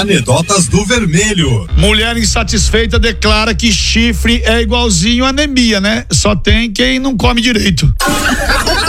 Anedotas do Vermelho. Mulher insatisfeita declara que chifre é igualzinho anemia, né? Só tem quem não come direito.